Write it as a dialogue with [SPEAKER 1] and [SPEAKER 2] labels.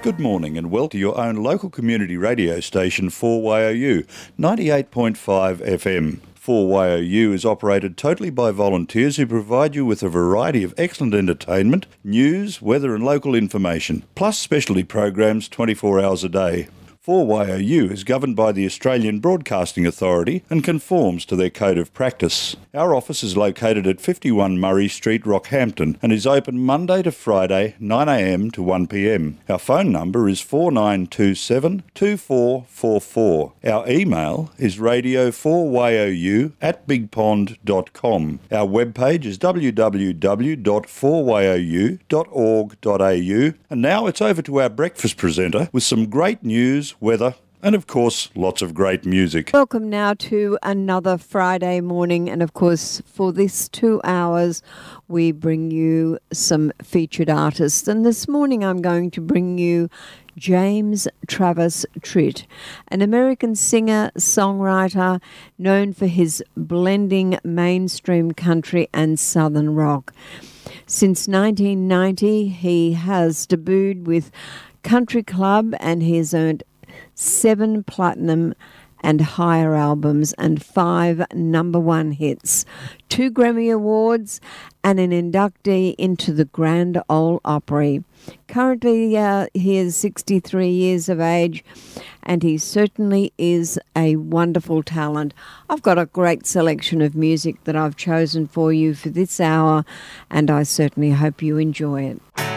[SPEAKER 1] Good morning and welcome to your own local community radio station 4YOU, 98.5 FM. 4YOU is operated totally by volunteers who provide you with a variety of excellent entertainment, news, weather and local information, plus specialty programs 24 hours a day. 4YOU is governed by the Australian Broadcasting Authority and conforms to their code of practice. Our office is located at 51 Murray Street, Rockhampton, and is open Monday to Friday, 9am to 1pm. Our phone number is 4927 2444. Our email is radio4YOU@bigpond.com. Our webpage is www.4YOU.org.au. And now it's over to our breakfast presenter with some great news, weather, and of course, lots of great music.
[SPEAKER 2] Welcome now to another Friday morning, and of course, for this 2 hours, we bring you some featured artists. And this morning, I'm going to bring you James Travis Tritt, an American singer, songwriter known for his blending mainstream country and southern rock. Since 1990, he has debuted with Country Club, and he has earned 7 platinum and higher albums and 5 number-1 hits, 2 Grammy Awards, and an inductee into the Grand Ole Opry. Currently, he is 63 years of age, and he certainly is a wonderful talent. I've got a great selection of music that I've chosen for you for this hour, and I certainly hope you enjoy it.